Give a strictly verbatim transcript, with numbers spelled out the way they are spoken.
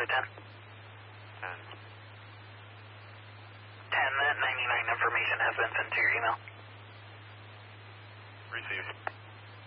to ten. ten. ten, that ninety-nine information has been sent to your email. Received.